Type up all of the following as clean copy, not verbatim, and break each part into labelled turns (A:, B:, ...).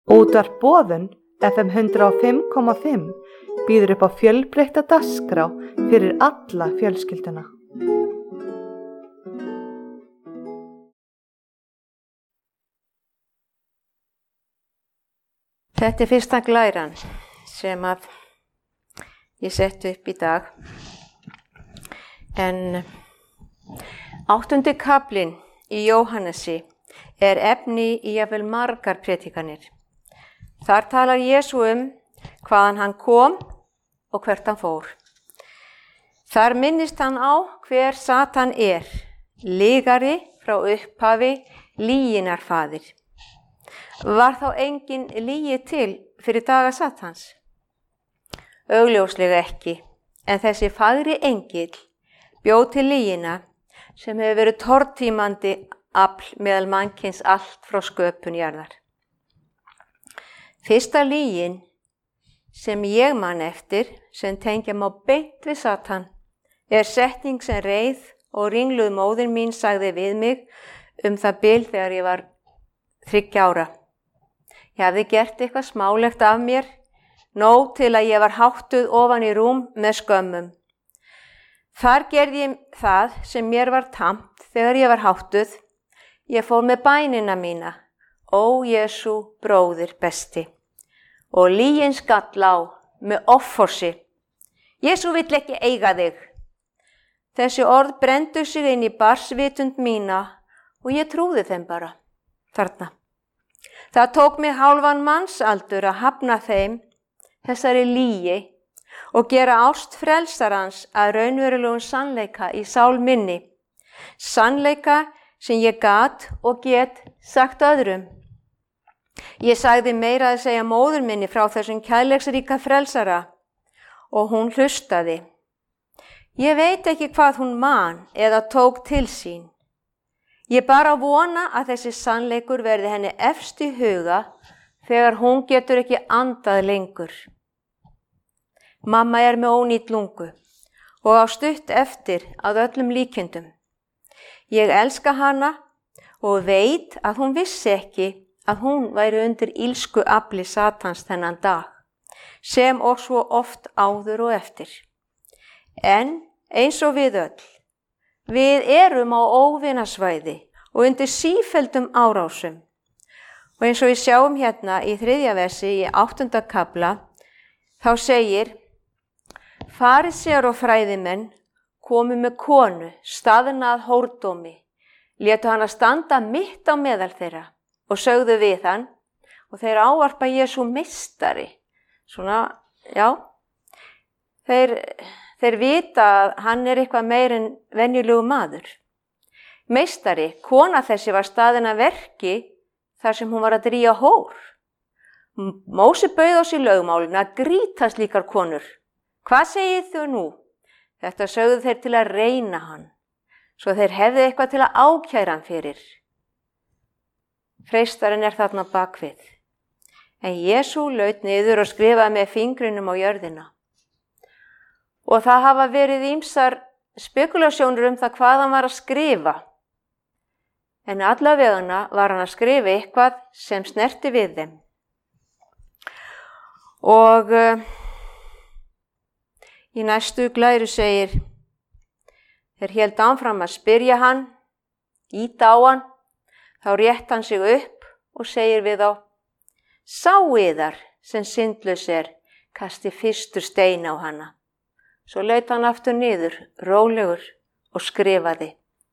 A: Útvarp Boðun FM 105,5 býður upp á fjölbreytta dagskrá fyrir alla fjölskylduna.
B: Þetta fyrsta glæran sem að ég setti upp í dag. En 8. kaflinn í Jóhannesi efni í jafnvel margar predikanir. Þar talar Jesú hvaðan hann kom og hvert hann fór. Þar minnist hann á hver Satan lygari frá upphafi, lyginarfaðir. Var þá engin lygi til fyrir daga Satans? Augljóslega ekki, en þessi fagri engill bjó til lygina sem hefur verið tortímandi afl meðal mannkyns allt frá sköpun jarðar. Fyrsta lygin sem ég man eftir, sem tengja má beint við Satan, setning sem reið og ringluð móðir mín sagði við mig það bil þegar ég var 3 ára. Ég hafði gert eitthvað smálegt af mér, nóg til að ég var háttuð ofan í rúm með skömmum. Þar gerði ég það sem mér var tamt þegar ég var háttuð. Ég fór með bænina mína, ó Jesú bróðir besti, og lygin skall á með offorsi. Jesú vill ekki eiga þig. Þessi orð brenndu sig inn í barnsvitund mína og ég trúði þeim bara þarna. Það tók mig hálfan mannsaldur að hafna þeim, þessari lygi, og gera ást frelsarans að raunverulegum sannleika í sál minni. Sannleika sem ég gat og get sagt öðrum. Ég sagði meira að segja móður minni frá þessum kærleiksríka frelsara og hún hlustaði. Ég veit ekki hvað hún man eða tók til sín. Ég bara vona að þessi sannleikur verði henni efst í huga þegar hún getur ekki andað lengur. Mamma með ónýt lungu og á stutt eftir að öllum líkindum. Ég elska hana og veit að hún vissi ekki að hún væri undir ilsku afli Satans þennan dag, sem og svo oft áður og eftir. En eins og við öll, við erum á óvinasvæði og undir sífelldum árásum. Og eins og við sjáum hérna í 3. versi í 8. kafla, þá segir: Farisear og fræðimenn komu með konu, staðna að hórdómi, létu hana standa mitt á meðal þeirra og sögðu við hann, og þeir ávarpa Jesú meistari. Svona, já, þeir vita að hann eitthvað meir en venjulegu maður. Meistari, kona þessi var staðin að verki þar sem hún var að dríja hór. Móse bauð á sig lögmálinu að grýta slíkar konur. Hvað segið þau nú? Þetta sögðu þeir til að reyna hann, svo þeir hefðu eitthvað til að ákæra hann fyrir. Freistarinn þarna bakvið. En Jesú laut niður og skrifaði með fingrinum á jörðina. Og það hafa verið ýmsar spekulasjónur það hvað hann var að skrifa. En allavegana var hann að skrifa eitthvað sem snerti við þeim. Og í næstu glæru segir: Þeir héldu áfram að spyrja hann, ýta á hann, þá rétt hann sig upp og segir við þá: Sá yðar sem syndlaus kasti fyrstur stein á hana. Svo laut hann aftur niður, rólegur, og skrifaði.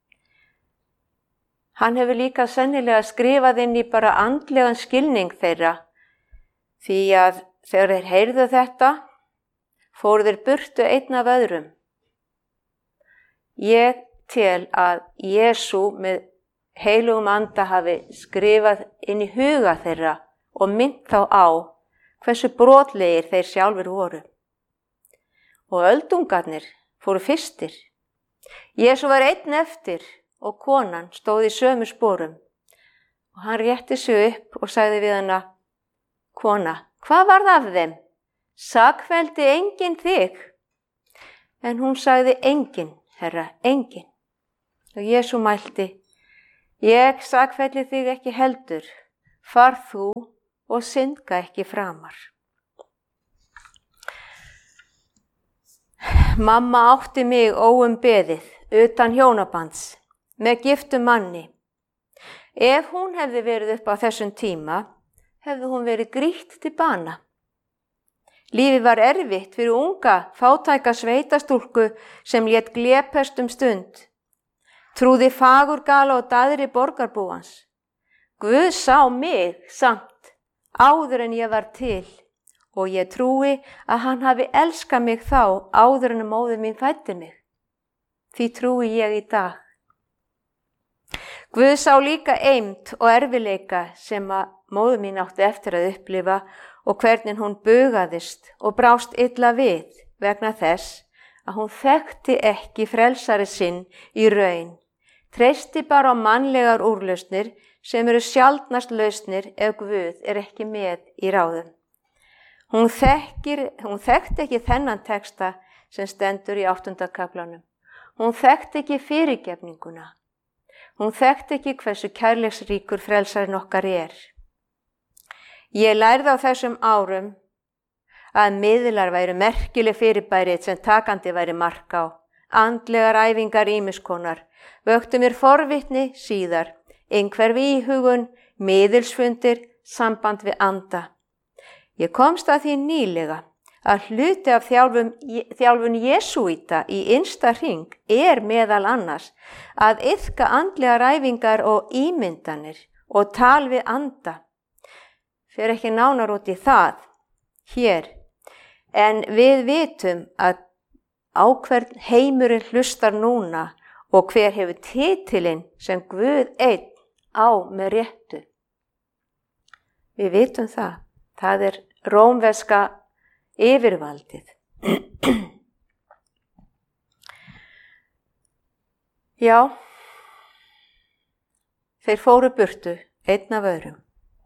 B: Hann hefur líka sennilega skrifað inn í bara andlegan skilning þeirra, því að þegar þeir heyrðu þetta, fóru þeir burtu einn af öðrum. Ég tel að Jesú með heilugum anda hafi skrifað inn í huga þeirra og minnt þá á hversu brotlegir þeir sjálfur voru. Og öldungarnir fóru fyrstir. Jesú var einn eftir og konan stóð í sömu sporum. Og hann rétti sig upp og sagði við hana: Kona, hvað varð af þeim? Sakfelldi enginn þig? En hún sagði: Enginn, Herra, enginn. Og Jesú mælti: Ég sakfelli þig ekki heldur. Far þú og syndga ekki framar. Mamma átti mig óumbeðið, utan hjónabands, með giftum manni. Ef hún hefði verið upp á þessum tíma, hefði hún verið grýtt til bana. Lífið var erfitt fyrir unga, fátæka sveitastúlku sem lét glepast stund. Trúði fagurgala og daðri borgarbúans. Guð sá mig samt áður en ég var til og ég trúi að hann hafi elskað mig þá áður en móðir mín fæddi mig. Því trúi ég í dag. Guð sá líka eymd og erfileika sem að móðir mín átti eftir að upplifa og hvernig hún bugaðist og brást illa við vegna þess að hún þekkti ekki frelsari sinn í raun, treysti bara á mannlegar úrlausnir sem eru sjaldnast lausnir ef Guð ekki með í ráðum. Hún þekkti ekki þennan texta sem stendur í 8. kaflanum. Hún þekkti ekki fyrirgefninguna. Hún þekkti ekki hversu kærleiksríkur frelsarinn okkar er. Ég lærði á þessum árum að miðlar væru merkileg fyrirbæri sem takandi væri mark á. Andlegar æfingar ýmiskonar, vöktu mér forvitni síðar, einhverfi íhugun, miðilsfundir, samband við anda. Ég komst að því nýlega að hluti af þjálfun jesúíta í innsta hring meðal annars að iðka andlegar æfingar og ímyndanir og tal við anda. Fer ekki nánar út í það hér, en við vitum að á hvern heimurinn hlustar núna og hver hefur titilinn sem Guð einn á með réttu. Við vitum það. Það rómverska yfirvaldið. Já, þeir fóru burtu, einn af öðrum.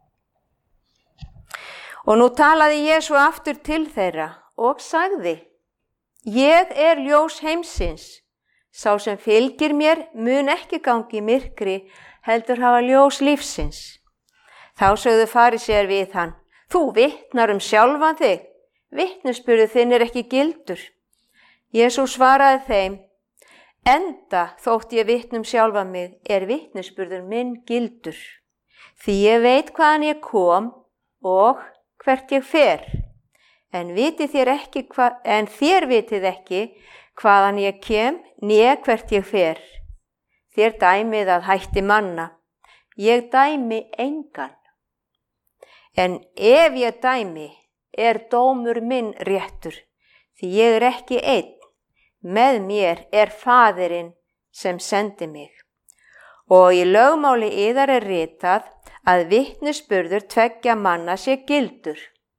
B: Og nú talaði Jesú aftur til þeirra og sagði: Ég ljós heimsins. Sá sem fylgir mér mun ekki gangi í myrkri, heldur hafa ljós lífsins. Þá sögðu farisear við hann: Þú vitnar sjálfan þig, vitnisburður þinn ekki gildur. Jesús svaraði þeim: Enda þótt ég vitna sjálfan mig, vitnisburður minn gildur. Því ég veit hvaðan ég kom og hvert ég fer. En þér vitið ekki hvaðan ég kem, né hvert ég fer. Þér dæmið að hætti manna. Ég dæmi engan. En ef ég dæmi, dómur minn réttur, því ég ekki einn, með mér Faðirinn sem sendi mig. Og í lögmáli yðar ritað að vitnisburður tveggja manna sé gildur.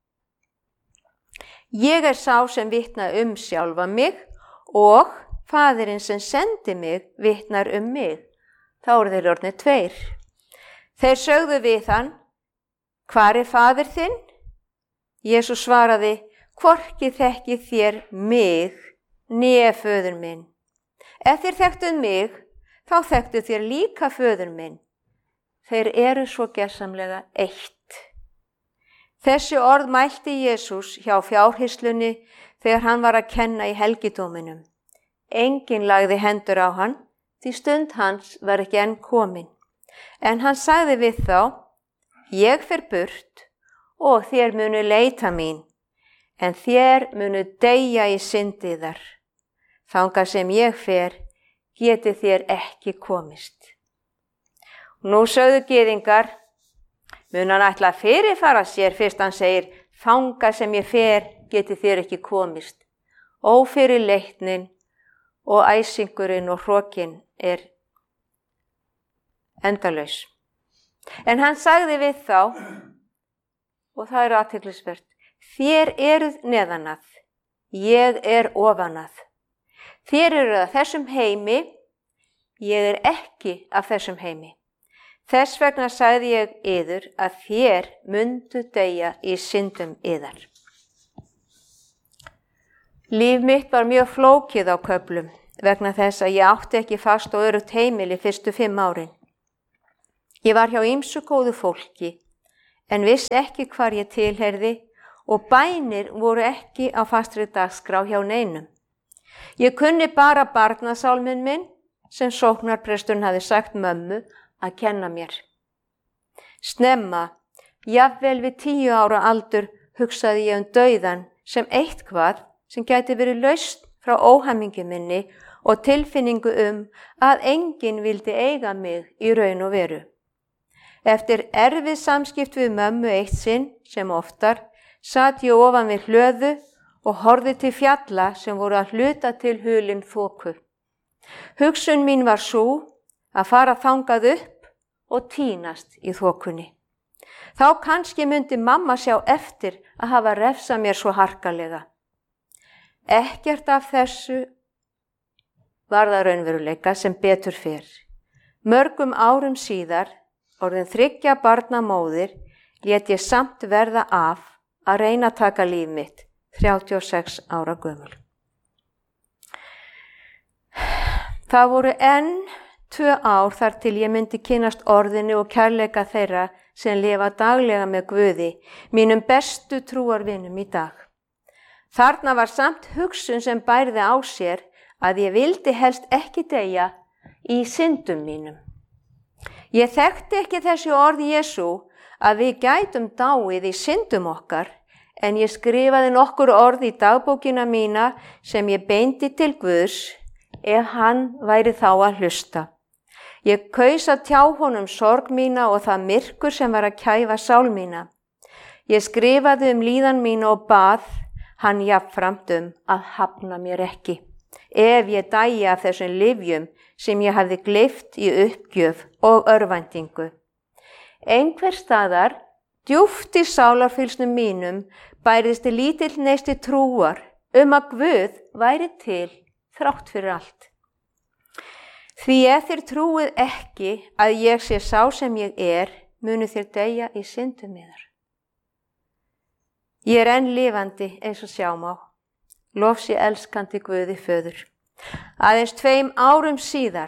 B: Ég sá sem vitna sjálfa mig og Faðirinn sem sendi mig vitnar mig. Þá þeir orðnir tveir. Þeir sögðu við hann: Hvar Faðir þinn? Jesús svaraði: Hvorki þekkið þér mig, né föður minn. Ef þér þekktuð mig, þá þekktuð þér líka föður minn. Þeir svo gersamlega eitt. Þessi orð mælti Jesús hjá fjárhirslunni þegar hann var að kenna í helgidóminum. Enginn lagði hendur á hann, því stund hans var ekki enn komin. En hann sagði við þá: Ég fer burt og þér munu leita mín, en þér munu deyja í syndiðar. Þangað sem ég fer, geti þér ekki komist. Nú sögðu gyðingar: Mun hann ætla að fyrirfara sér fyrst hann segir: Þangað sem ég fer, geti þér ekki komist. Ófyrirleitnin og æsingurinn og hrokinn endalaus. En hann sagði við þá, og það athyglisvert: Þér eruð neðanað, ég ofanað. Þér eruð af þessum heimi, ég ekki af þessum heimi. Þess vegna sagði ég yður að þér mundu deyja í syndum yðar. Líf mitt var mjög flókið á köflum vegna þess að ég átti ekki fast og öruggt heimili fyrstu 5 árin. Ég var hjá ýmsu góðu fólki, en vissi ekki hvar ég tilheyrði og bænir voru ekki á fastri dagskrá hjá neinum. Ég kunni bara barnasálminn minn sem sóknarpresturinn hafði sagt mömmu að kenna mér. Snemma, jafnvel við 10 ára aldur, hugsaði ég dauðan sem eitthvað sem gæti verið laust frá óhamingju minni og tilfinningu að enginn vildi eiga mig í raun og veru. Eftir erfið samskipt við mömmu eitt sinn, sem oftar, sat ég ofan við hlöðu og horfði til fjalla sem voru að hluta til hulin þoku. Hugsun mín var sú að fara þangað upp og tínast í þokunni. Þá kannski myndi mamma sjá eftir að hafa refsað mér svo harkalega. Ekkert af þessu var það raunveruleika sem betur fer. Mörgum árum síðar, orðin 3 barna móðir, lét ég samt verða af að reyna að taka líf mitt, 36 ára gömul. Það voru enn 2 ár þar til ég myndi kynnast orðinu og kærleika þeirra sem lifa daglega með Guði, mínum bestu trúarvinum í dag. Þarna var samt hugsun sem bærði á sér að ég vildi helst ekki deyja í syndum mínum. Ég þekkti ekki þessi orð Jesú að við gætum dáið í syndum okkar, en ég skrifaði nokkur orð í dagbókina mína sem ég beindi til Guðs ef hann væri þá að hlusta. Ég kaus að tjá honum sorg mína og það myrkur sem var að kæfa sál mína. Ég skrifaði líðan mína og bað hann jafnframt að hafna mér ekki, ef ég dæi af þessum lyfjum sem ég hafði gleypt í uppgjöf og örvæntingu. Einhver staðar, djúpt í sálarfylgsnum mínum, bærðist lítill neisti trúar að Guð væri til þrátt fyrir allt. Því ef þér trúið ekki að ég sé sá sem ég munu þér deyja í syndum yðar. Ég enn lifandi eins og sjá má, lof sé elskandi Guði föður. Aðeins 2 árum síðar,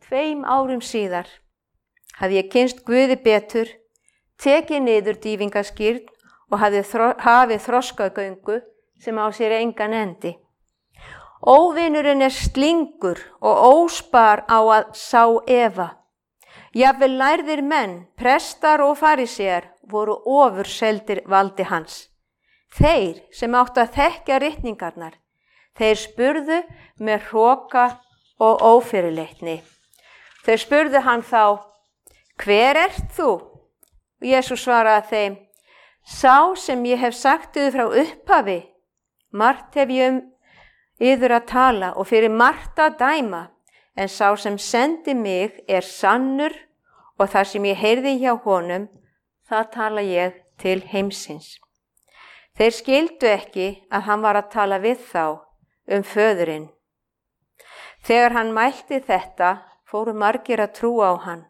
B: hafði ég kynnst Guði betur, tekið niður dýfingaskírn og hafið þroskagöngu sem á sér engan endi. Óvinurinn slingur og óspar á að sá efa. Jafnvel lærðir menn, prestar og farisear voru ofurseldir valdi hans. Þeir sem áttu að þekkja ritningarnar, þeir spurðu með hroka og ófyrirleitni. Þeir spurðu hann þá, hver ert þú? Jesús svaraði þeim, sá sem ég hef sagt yður frá upphafi, margt hef ég yður að tala og fyrir margt að dæma, en sá sem sendi mig sannur og það sem ég heyrði hjá honum, það tala ég til heimsins. Þeir skildu ekki að hann var að tala við þá föðurinn. Þegar hann mælti þetta, fóru margir að trúa á hann.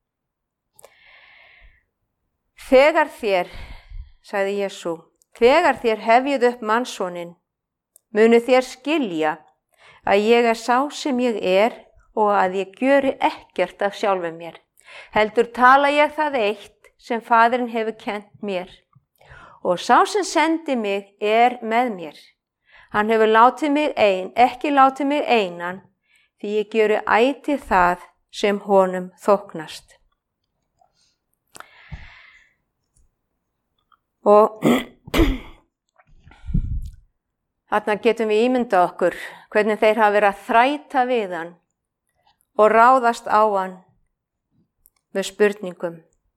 B: Þegar þér, sagði Jesú, þegar þér hefjið upp mannssoninn, munu þér skilja að ég sá sem ég og að ég gjöri ekkert af sjálfum mér. Heldur tala ég það eitt sem Faðirinn hefur kennt mér. Og sá sem sendi mig með mér. Hann hefur ekki látið mig einan, því ég gjöri ætíð það sem honum þóknast. Og þarna getum við ímyndað okkur hvernig þeir hafa verið að þræta við hann og ráðast á hann með spurningum.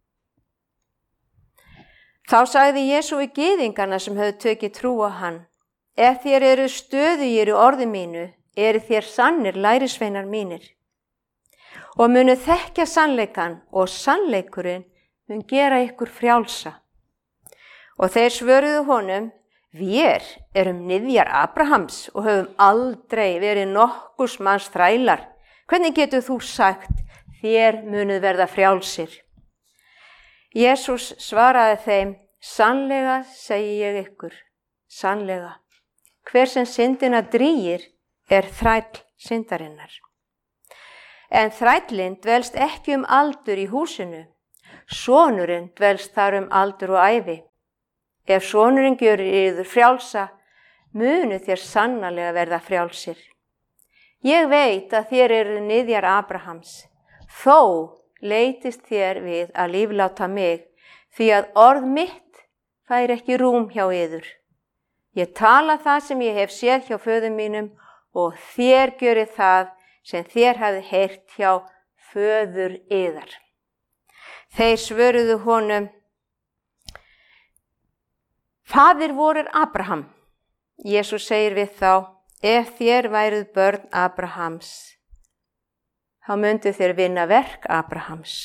B: Þá sagði Jesú við gyðingana sem höfðu tekið trú á hann, ef þér eru stöðugir í orði mínu, eru þér sannir lærisveinar mínir. Og munu þekkja sannleikann og sannleikurinn mun gera ykkur frjálsa. Og þeir svöruðu honum, við erum niðjar Abrahams og höfum aldrei verið nokkurs manns þrælar. Hvernig getur þú sagt, þér munuð verða frjálsir? Jesús svaraði þeim, sannlega segi ég ykkur, sannlega. Hver sem syndina drýgir þræll syndarinnar. En þrællinn dvelst ekki aldur í húsinu. Sonurinn dvelst þar aldur og ævi. Ef sonurinn gjörir yður frjálsa, munu þér sannarlega verða frjálsir. Ég veit að þér eru niðjar Abrahams, þó leitist þér við að lífláta mig, því að orð mitt fær ekki rúm hjá yður. Ég tala það sem ég hef séð hjá föður mínum og þér gjörið það sem þér hafið heyrt hjá föður yðar. Þeir svöruðu honum, Faðir vor er Abraham. Jesús segir við þá, ef þér væruð börn Abrahams, þá myndu þér vinna verk Abrahams.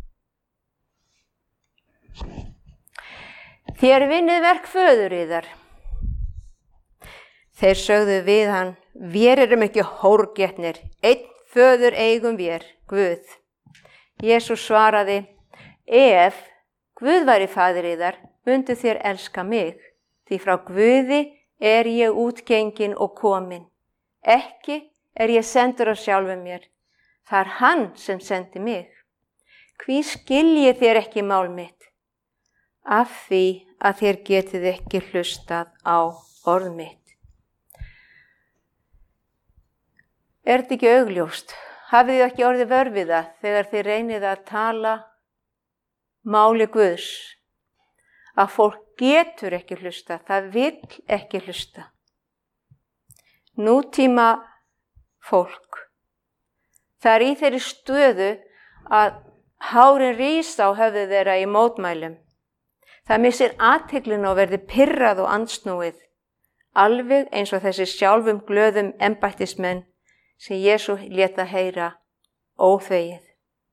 B: Þér vinnið verk föður yðar. Þeir sögðu við hann, vér erum ekki hórgetnir, einn föður eigum vér, Guð. Jesús svaraði, ef Guð væri faðir yðar, myndu þér elska mig, því frá Guði er ég útgengin og komin. Ekki er ég sendur á sjálfum mér, það er hann sem sendi mig. Hví skiljið þér ekki mál mitt? Af því að þér getið ekki hlustað á orð mitt. Er þetta ekki augljóst? Hafið þið ekki orðið vör við það þegar þið reynið að tala máli Guðs? Að fólk getur ekki hlusta, það vill ekki hlusta. Nútíma fólk, það er í þeirri stöðu að hárin rís á höfðu þeirra í mótmælum. Það missir athyglin og verði pirrað og andsnúið, alveg eins og þessi sjálfum glöðum embættismenn sem Jesú lét að heyra óþvegið.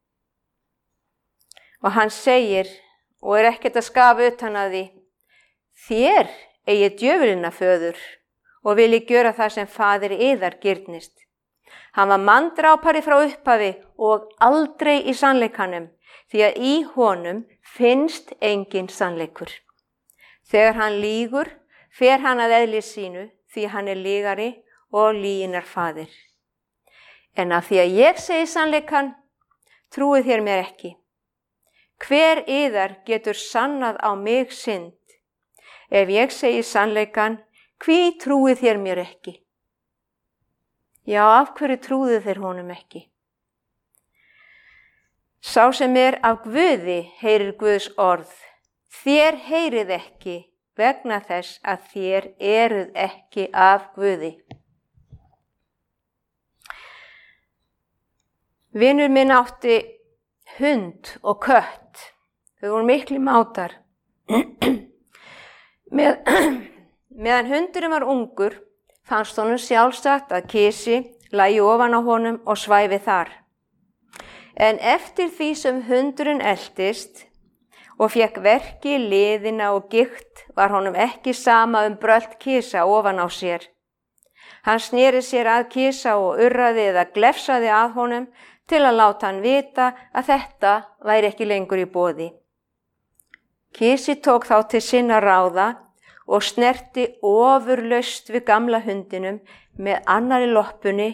B: Og hann segir, og er ekkert að skafa utan að því, þér eigið djöfulina föður og vilji gjöra það sem faðir yðar girnist. Hann var manndrápari frá upphafi og aldrei í sannleikanum, því að í honum finnst engin sannleikur. Þegar hann lýgur, fer hann að eðli sínu, því hann er lýgari og lýginar faðir. En af því að ég segi sannleikan, trúið þér mér ekki. Hver yðar getur sannað á mig synd? Ef ég segi sannleikan, hví trúið þér mér ekki? Já, af hverju trúið þér honum ekki? Sá sem er af Guði heyrir Guðs orð. Þér heyrið ekki vegna þess að þér eruð ekki af Guði. Vinur minn átti hund og kött. Þau voru mikli mátar. Meðan hundurinn var ungur, fannst honum sjálfsagt að kisi lægi ofan á honum og svæfi þar. En eftir því sem hundurinn eltist og fékk verki í liðina og gikt, var honum ekki sama brölt kisa ofan á sér. Hann sneri sér að kisa og urraði eða glefsaði að honum til að láta hann vita að þetta væri ekki lengur í boði. Kisi tók þá til sinna ráða og snerti ofurlaust við gamla hundinum með annarri loppunni,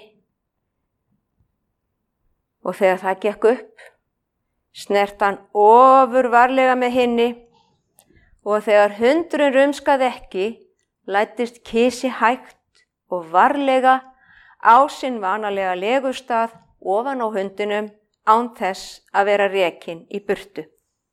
B: og þegar það gekk upp, snerti hann ofurvarlega með hinni, og þegar hundurinn rumskaði ekki, læddist Kisi hægt og varlega á sinn vanalega legustað ofan á hundinum án þess að vera rekinn í burtu.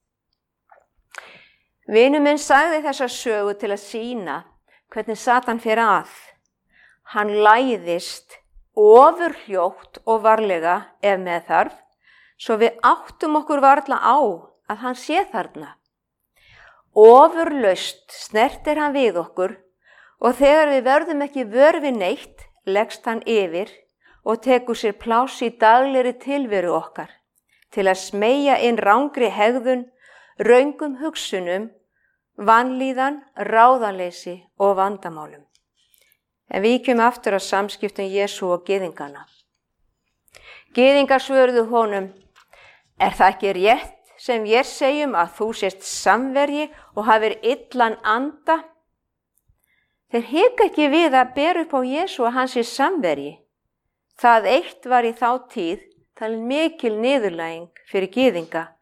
B: Vinur minn sagði þessa sögu til að sýna hvernig Satan fer að. Hann læðist ofurhljótt og varlega ef með þarf, svo við áttum okkur varla á að hann sé þarna. Ofurlaust snertir hann við okkur og þegar við verðum ekki vör við neitt, leggst hann yfir og tekur sér pláss í daglegri tilveru okkar til að smeygja inn rangri hegðun, röngum hugsunum, vanlíðan, ráðaleysi og vandamálum. En víkjum aftur að samskiptum Jesú og gyðingana. Gyðingar svöruðu honum, er það ekki rétt sem ég segjum að þú sést samverji og hafir illan anda? Þeir hika ekki við að bera upp á Jesú að hann sé samverji. Það eitt var í þá tíð talin mikil niðurlæging fyrir gyðinga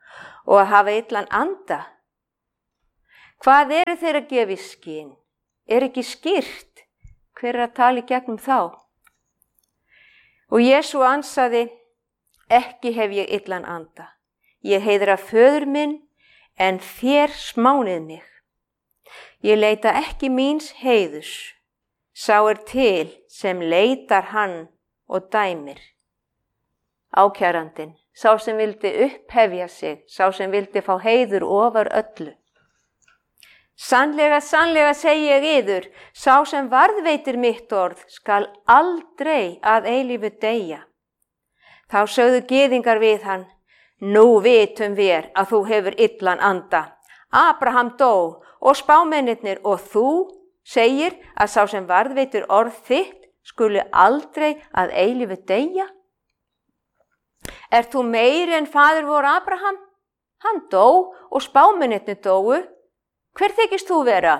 B: og að hafa illan anda. Hvað eru þeir að gefa í skyn? Er ekki skýrt hver er að tala í gegnum þá? Og Jesú ansaði, ekki hef ég illan anda. Ég heiðra föður minn, en þér smánið mig. Ég leita ekki míns heiðurs. Sá er til sem leitar hann og dæmir. Ákærandinn, sá sem vildi upphefja sig, sá sem vildi fá heiður ofar öllu. Sannlega, sannlega segi ég yður, sá sem varðveitir mitt orð skal aldrei að eilífu deyja. Þá sögðu gyðingar við hann, nú vitum við að þú hefur illan anda. Abraham dó og spámennirnir og þú segir að sá sem varðveitir orð þitt skuli aldrei að eilífu deyja. Ert þú meiri en faðir vor Abraham? Hann dó og spámennirnir dóu. Hver þykist þú vera?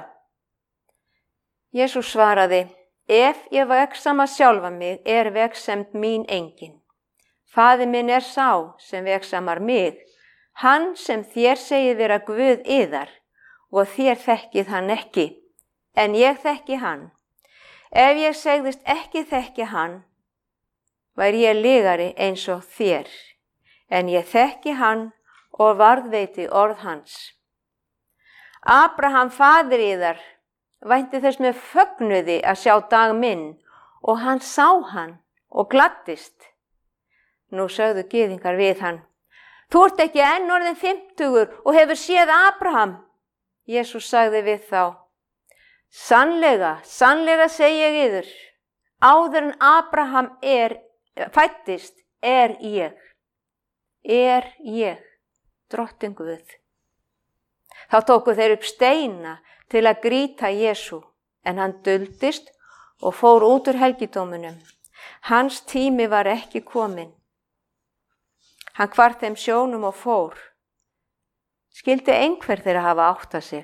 B: Jesús svaraði, ef ég vegsama sjálfa mig er vegsemd mín engin. Faðir minn er sá sem vegsamar mig, hann sem þér segir vera Guð yðar og þér þekkið hann ekki, en ég þekki hann. Ef ég segðist ekki þekki hann, væri ég lygari eins og þér, en ég þekki hann og varðveiti orð hans. Abraham faðir yðar vænti þess með fögnuði að sjá dag minn og hann sá hann og gladdist. Nú sögðu gyðingar við hann, þú ert ekki enn orðinn 50 og hefur séð Abraham. Jesús sagði við þá, sannlega, sannlega segi ég yður, áður en Abraham fæddist er ég, drottinn Guð. Þá tóku þeir upp steina til að grýta Jesú, en hann duldist og fór út úr helgidómunum. Hans tími var ekki kominn. Hann hvarf þeim sjónum og fór. Skyldi einhver þeirra hafa áttað sig.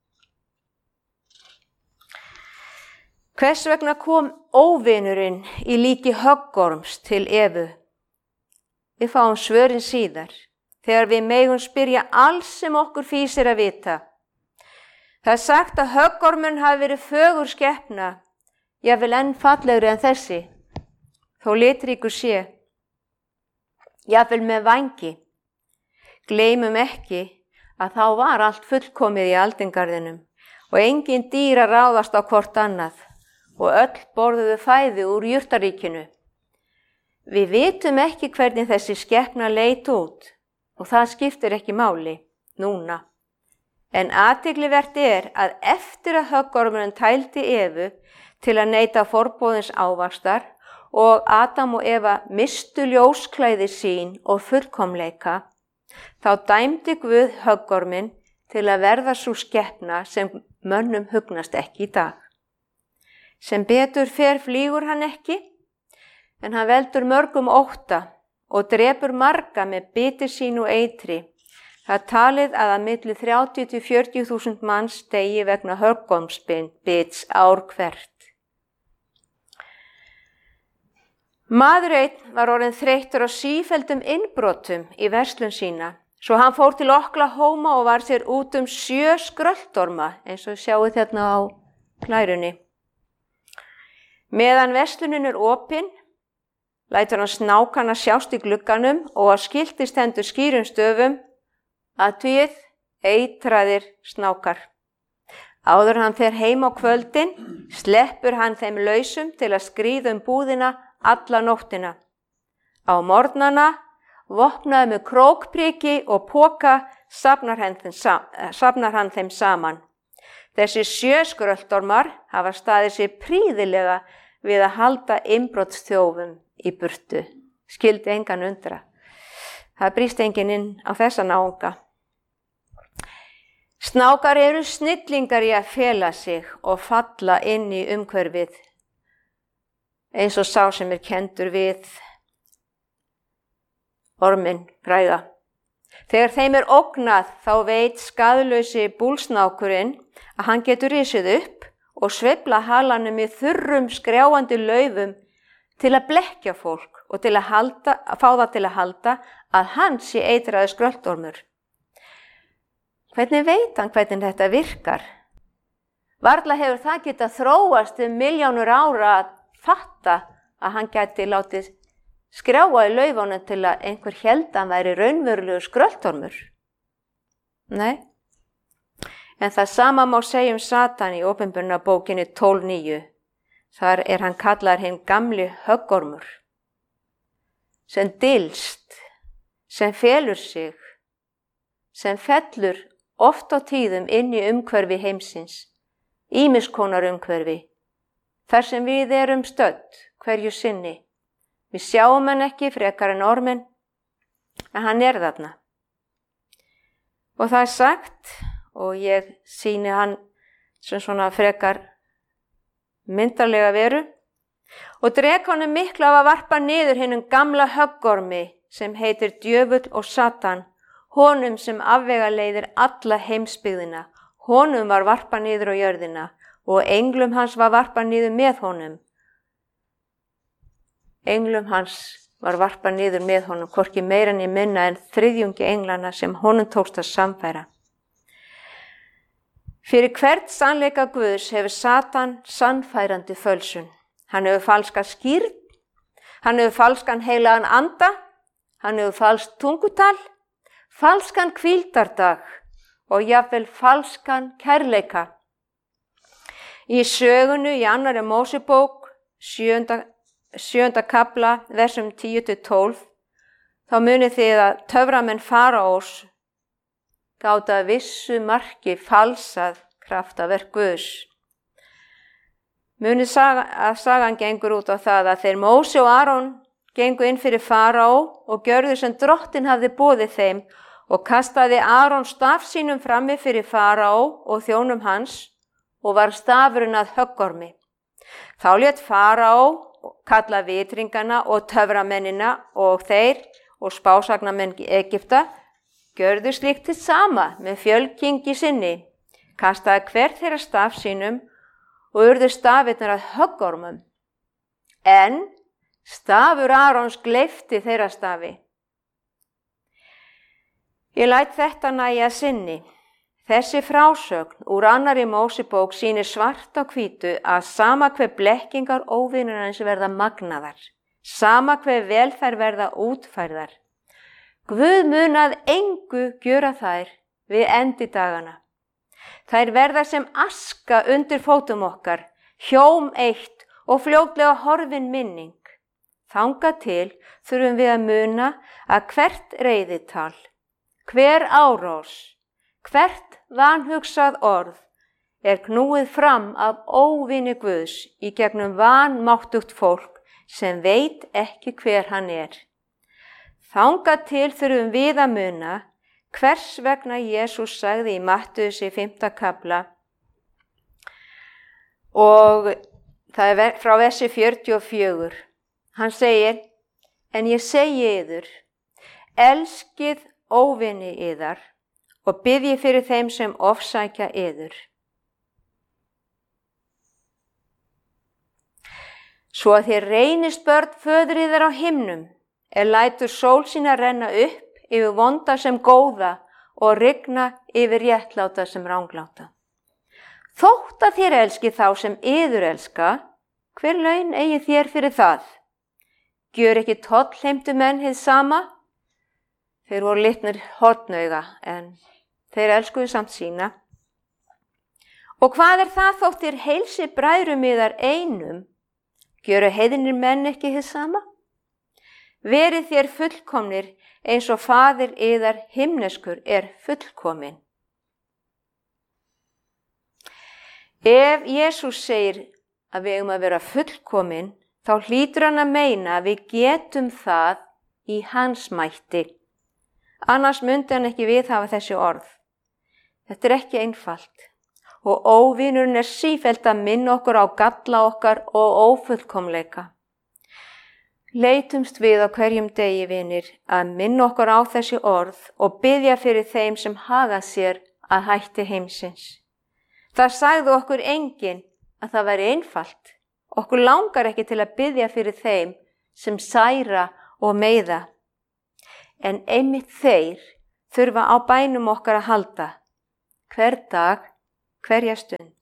B: Hvers vegna kom óvinurinn í líki höggorms til Evu? Við fáum svörin síðar, þegar við megum spyrja alls sem okkur fýsir að vita. Það er sagt að höggormurinn hafi verið fögur skepna, jafnvel enn fallegri en þessi, þó litríkur sé, jafnvel með vængi. Gleymum ekki að þá var allt fullkomið í aldingarðinum og engin dýr að ráðast á hvort annað og öll borðuðu fæði úr jurtaríkinu. Við vitum ekki hvernig þessi skepna leit út og það skiptir ekki máli núna. En athyglivert er að eftir að höggormurinn tældi Evu til að neyta forboðins ávaxtar og Adam og Eva mistu ljósklæði sín og fullkomleika, þá dæmdi Guð höggorminn til að verða sú skepna sem mönnum hugnast ekki í dag. Sem betur fer flýgur hann ekki, en hann veldur mörgum ótta og drepur marga með biti sín og eitri. Það er talið að milli 30 til 40.000 manns deyi vegna höggormsbits ár hvert. Maður einn var orðinn þreyttur á sífelldum innbrotum í verslun sína, svo hann fór til Oklahoma og var sér út 7 skröltorma, eins og sjáið hérna á glærunni. Meðan verslunin er opin, lætur hann snákana sjást í glugganum og á skilti stendur skýrum stöfum, athugið, eitraðir snákar. Áður hann fer heim á kvöldin, sleppur hann þeim lausum til að skríða búðina alla nóttina. Á morgnana, vopnaði með krókpriki og poka, safnar hann þeim saman. Þessi 7 skröltormar hafa staðið sér prýðilega við að halda innbrotsþjófum í burtu. Skyldi engan undra. Það brýst enginn inn á þessa náunga. Snákar eru snillingar í að fela sig og falla inn í umhverfið, eins og sá sem er kenndur við orminn fræga. Þegar þeim er ógnað þá veit skaðlausi búlsnákurinn að hann getur risið upp og sveifla halanum í þurrum skrjáandi laufum til að blekkja fólk og til að fá það til að halda að hann sé eitraður skröltormur. Hvernig veit hann hvernig þetta virkar? Varla hefur það getað þróast milljónir ára að fatta að hann gæti látið skrjáa í laufunum til að einhver héldi að hann væri raunverulegur skröltormur. Nei. En það sama má segja Satan í Opinberunarbókinni 12:9. Þar hann kallaður hinn gamli höggormur, sem dylst, sem felur sig, sem fellur oft á tíðum inn í umhverfi heimsins, ýmiss konar umhverfi, þar sem við erum stödd hverju sinni. Við sjáum hann ekki frekar en orminn, en hann þarna. Og það sagt, og ég sýni hann sem svona frekar myndarlega veru, og dreg honum miklu af að varpa niður hinnum gamla höggormi sem heitir djöfull og Satan, honum sem afvegaleiðir alla heimsbyggðina. Honum var varpa niður á jörðina og englum hans var varpa niður með honum. Englum hans var varpa niður með honum, hvorki meira né minna en þriðjungi englana sem honum tókst að samfæra. Fyrir hvert sannleika Guðs hefur Satan sannfærandi fölsun. Hann hefur falska skírn, hann hefur falskan heilagan anda, hann hefur falskt tungutal, falskan hvíldardag og jafnvel falskan kærleika. Í sögunu í 2. Mósebók, 7. kafla, versum 10-12, þá munið þið að töframenn Faraós gátu að vissu marki falsað kraftaverk Guðs. Munið að sagan gengur út á það að þeir Móse og Aron gengu inn fyrir Faraó og gjörðu sem drottinn hafði boðið þeim og kastaði Aron staf sínum frammi fyrir Faraó og þjónum hans og var stafurinn að höggormi. Þá lét Faraó kalla vitringana og töframennina og þeir og spásagnamenn Egypta gjörðu slíkt hið sama með fjölkingi sinni, kastaði hver þeirra staf sínum og urðu stafirnar að höggormum. En stafur Arons gleypti þeirra stafi. Ég læt þetta nægja sinni. Þessi frásögn úr 2. Mósebók sýnir svart á hvítu að sama hve blekkingar óvinarins verða magnaðar, sama hve vel þær verða útfærðar. Guð mun að engu gjöra þær við endi dagana. Þær verða sem aska undir fótum okkar, hjóm eitt og fljótlega horfin minning. Þangað til þurfum við að muna að hvert reiðital, hver árás, hvert vanhugsað orð knúið fram af óvini Guðs í gegnum vanmáttugt fólk sem veit ekki hver hann Þangað til þurfum við að muna hvers vegna Jesús sagði í Mattheussi 5. kafla og það frá versi 44. Hann segir, en ég segi yður, elskið óvini yðar og biðjið fyrir þeim sem ofsækja yður. Svo að þér reynist börn föður yðar á himnum, lætur sól sína renna upp yfir vonda sem góða og rigna yfir réttláta sem rangláta. Þótt að þér elskið þá sem yður elska, hver laun eigið þér fyrir það? Gjör ekki tollheimtu menn hið sama? Þeir voru litnir hornauga, en þeir elskuðu samt sína. Og hvað það þótt þér heilsi bræðrum yðar einum? Gjöru heiðinir menn ekki hið sama? Verið þér fullkomnir eins og faðir yðar himneskur fullkomin. Ef Jesús segir að við eigum að vera fullkomin, þá hlýtur hann að meina að við getum það í hans mætti. Annars myndi hann ekki viðhafa þessi orð. Þetta ekki einfalt og óvinurinn sífellt að minna okkur á galla okkar og ófullkomleika. Leitumst við á hverjum degi, vinir, að minna okkur á þessi orð og biðja fyrir þeim sem haga sér að hætti heimsins. Það sagði okkur enginn að það væri einfalt. Okkur langar ekki til að biðja fyrir þeim sem særa og meiða. En einmitt þeir þurfa á bænum okkar að halda, hver dag, hverja stund.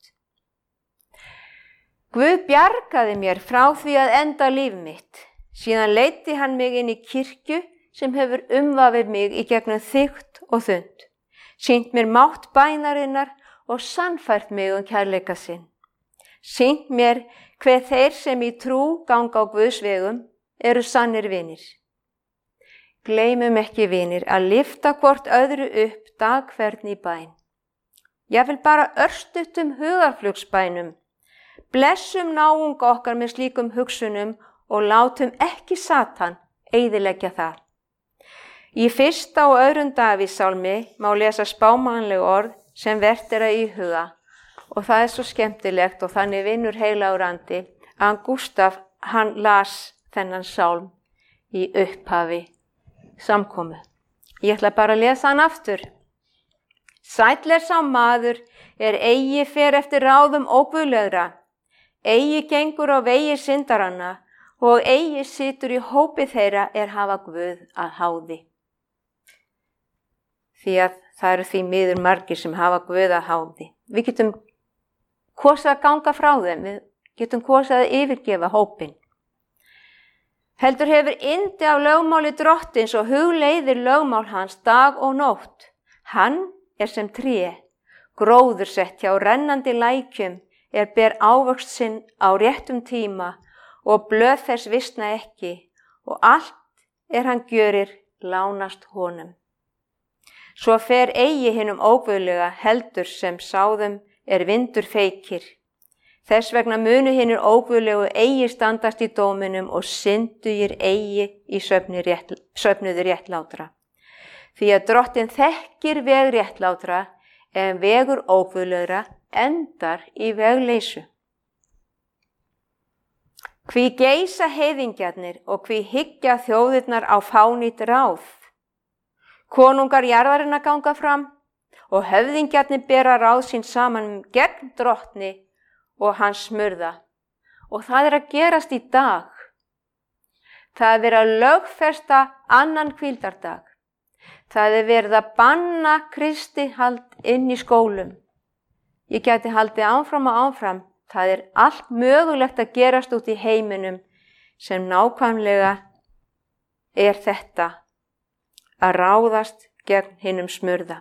B: Guð bjargaði mér frá því að enda líf mitt. Síðan leiddi hann mig inn í kirkju sem hefur umvafið mig í gegnum þykkt og þund, sýnt mér mátt bænarinnar og sannfært mig kærleika sinn. Sýnt mér hve þeir sem í trú ganga á Guðs vegum eru sannir vinir. Gleymum ekki vinir að lyfta hvort öðru upp dag hvern í bæn. Ég vil bara örstuttum hugarflugsbænum. Blessum náunga okkar með slíkum hugsunum og látum ekki Satan eyðileggja það. Í 1. og 2. Davíðssálmi má lesa spámanleg orð sem vert að íhuga og það svo skemmtilegt og þannig vinnur heilagur andi að Gústaf hann las þennan sálm í upphafi samkomu. Ég ætla bara að lesa hann aftur. Sæll sá maður eigi fer eftir ráðum óguðlegra, eigi gengur á vegi syndaranna og eigi situr í hópi þeirra hafa Guð að háði. Því að það eru því miður margir sem hafa Guð að háði. Við getum kosið að ganga frá þeim, við getum kosið að yfirgefa hópin. Heldur hefur yndi af lögmáli drottins og hugleiðir lögmál hans dag og nótt. Hann sem tré, gróður sett hjá rennandi lækjum ber ávöxt sinn á réttum tíma og blöð þess visna ekki og allt hann gjörir lánast honum. Svo fer eigi hinum óguðlega heldur sem sáðum vindur feykir. Þess vegna munu hinir óguðlegu eigi standast í dóminum og syndugir eigi í söfnuði réttlátra. Því að Drottinn þekkir veg réttlátra en vegur óguðlegra endar í vegleysu. Hví geisa heiðingjarnir og hví hyggja þjóðirnar á fánýtt ráð. Konungar jarðarinnar ganga fram og höfðingjarnir bera ráð sín saman gegn Drottni og hans smurða. Og það að gerast í dag. Það verið að lögfesta annan hvíldardag. Það verið að banna kristihald inn í skólum. Ég gæti haldið áfram og áfram. Það allt mögulegt að gerast út í heiminum sem nákvæmlega þetta að ráðast gegn hinum smurða.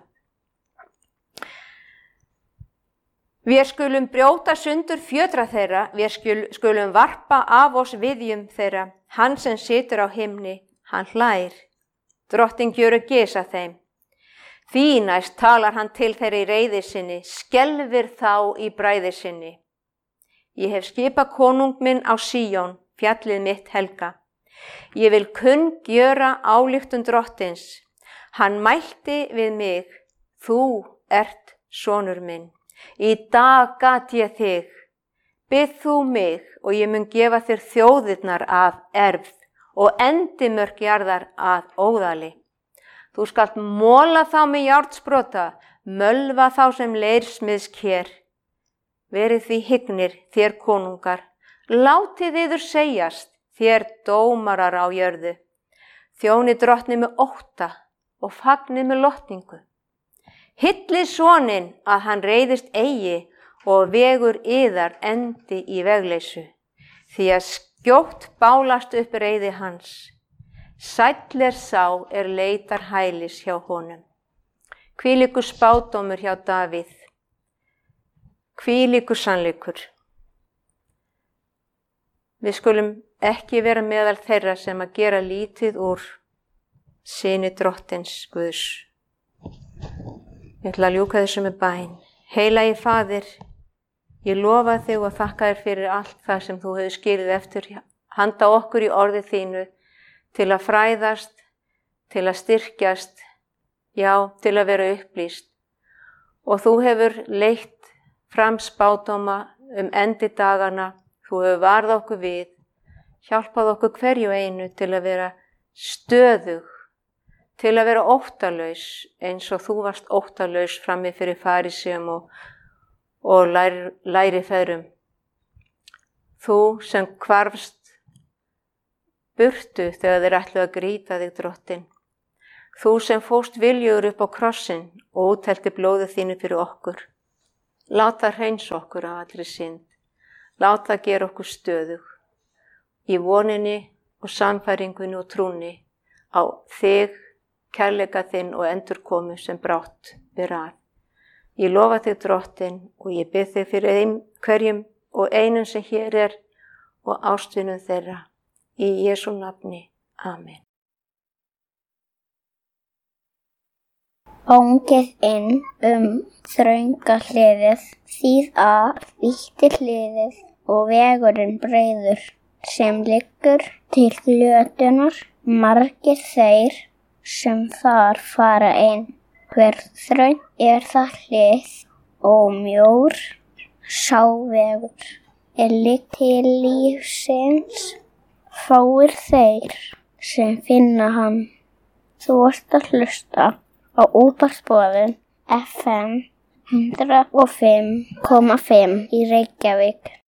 B: Við skulum brjóta sundur fjötra þeirra, við skulum varpa af oss viðjum þeirra. Hann sem situr á himni, hann hlær. Drottinn gjöru gesa þeim. Því næst talar hann til þeirra í reiði sinni, skelfir þá í bræði sinni. Ég hef skipað konung minn á Síón, fjallið mitt helga. Ég vil gjöra ályktun Drottins. Hann mælti við mig, þú ert sonur minn. Í dag gat ég þig. Bið þú mig og ég mun gefa þér þjóðirnar að erfð og endimörk jarðar að óðali. Þú skalt mola þá með járnsprota, mölva þá sem leirsmiðsker. Verið því hygnir, þér konungar, látið yður segjast, þér dómarar á jörðu. Þjónið Drottni með ótta og fagnið með lotningu. Hyllið soninn að hann reiðist eigi og vegur yðar endi í vegleysu, því að skjótt bálast upp reiði hans. Sæll sá leitar hælis hjá honum. Hvílíkur spádómur hjá Davíð. Hvílíkur sannleikur. Við skulum ekki vera meðal þeirra sem að gera lítið úr syni Drottins Guðs. Ég ætla að ljúka þessu með bæn. Heilagi Faðir, ég lofa þig og þakka þér fyrir allt það sem þú hefur skilið eftir handa okkur í orði þínu til að fræðast, til að styrkjast, já, til að vera upplýst. Og þú hefur leitt fram spádóma endi dagana, þú hefur varð okkur við, hjálpað okkur hverju einu til að vera stöðug, til að vera óttalaus eins og þú varst óttalaus frammi fyrir farisum og lærifeðrum. Þú sem hvarfst burtu þegar þeir ætluðu að grýta þig, Drottinn. Þú sem fórst viljugur upp á krossinn og úthelti blóðið þínu fyrir okkur. Lát það hreinsa okkur af allri synd. Lát það gera okkur stöðug. Í voninni og sannfæringunni og trúnni á þig, kærleika þinn og endurkomu sem brátt ber að. Ég lofa þig Drottinn og ég bið þig fyrir hverjum og einum sem hér er og ástvinum þeirra. Í Jesú nafni. Amen.
C: Óngið inn þrönga hliðið, þýð að vítti hliðið og vegurinn breiður sem liggur til glötunar, margir þeir sem þar fara inn. Hver þröng það hlið og mjór sá vegur ligg til lífsins, fáir þeir sem finna hann. Þú ert að hlusta á útvarpsboðun FM 105,5 í Reykjavík.